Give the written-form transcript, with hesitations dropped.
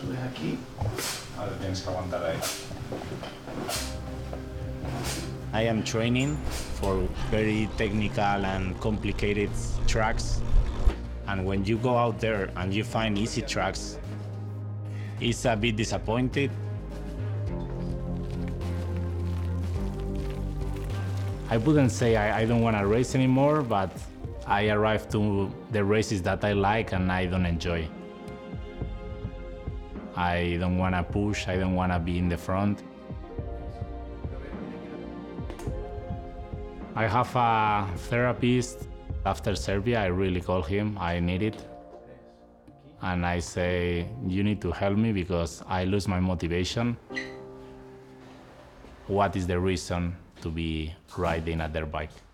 subes aquí. Ahora tienes que aguantar ahí. I am training for very technical and complicated tracks. And when you go out there and you find easy tracks, it's a bit disappointed. I wouldn't say I don't want to race anymore, but I arrive to the races that I like and I don't enjoy. I don't want to push, I don't want to be in the front. I have a therapist. After Serbia, I really call him, I need it. And I say, you need to help me because I lose my motivation. What is the reason to be riding a dirt bike?